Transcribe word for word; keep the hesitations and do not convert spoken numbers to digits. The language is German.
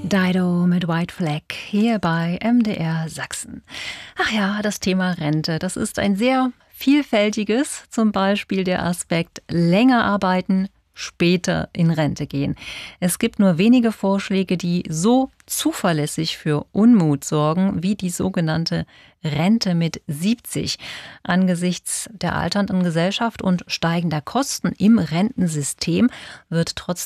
Dido mit White Flag hier bei M D R Sachsen. Ach ja, das Thema Rente, das ist ein sehr vielfältiges, zum Beispiel der Aspekt länger arbeiten, später in Rente gehen. Es gibt nur wenige Vorschläge, die so zuverlässig für Unmut sorgen, wie die sogenannte Rente mit siebzig. Angesichts der alternden Gesellschaft und steigender Kosten im Rentensystem wird trotz